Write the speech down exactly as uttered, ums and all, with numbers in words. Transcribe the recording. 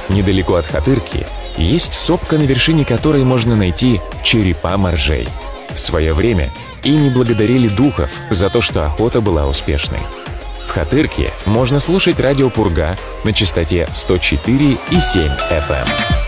Недалеко от Хатырки есть сопка, на вершине которой можно найти черепа моржей. В свое время ини благодарили духов за то, что охота была успешной. В Хатырке можно слушать радио «Пурга» на частоте сто четыре и семь эф эм.